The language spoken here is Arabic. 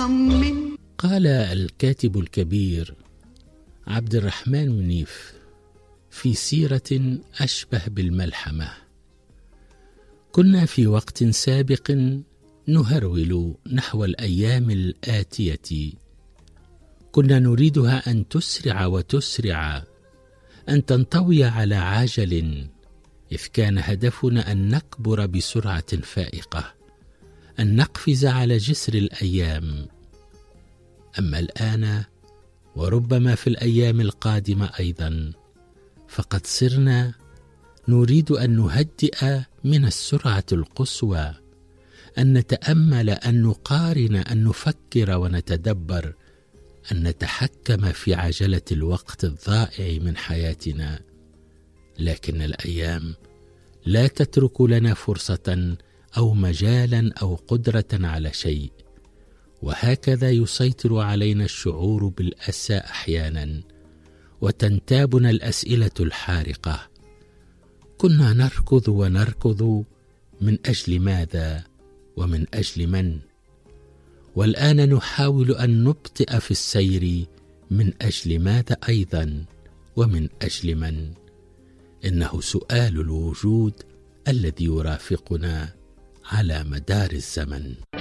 طمن. قال الكاتب الكبير عبد الرحمن منيف في سيرة أشبه بالملحمة: كنا في وقت سابق نهرول نحو الأيام الآتية، كنا نريدها أن تسرع وتسرع، أن تنطوي على عجل، إذ كان هدفنا أن نكبر بسرعة فائقة، أن نقفز على جسر الأيام. أما الآن، وربما في الأيام القادمة أيضا، فقد صرنا نريد أن نهدئ من السرعة القصوى، أن نتأمل، أن نقارن، أن نفكر ونتدبر، أن نتحكم في عجلة الوقت الضائع من حياتنا. لكن الأيام لا تترك لنا فرصة أو مجالا أو قدرة على شيء، وهكذا يسيطر علينا الشعور بالأسى أحيانا، وتنتابنا الأسئلة الحارقة: كنا نركض ونركض، من أجل ماذا ومن أجل من؟ والآن نحاول أن نبطئ في السير، من أجل ماذا أيضا ومن أجل من؟ إنه سؤال الوجود الذي يرافقنا على مدار الزمن.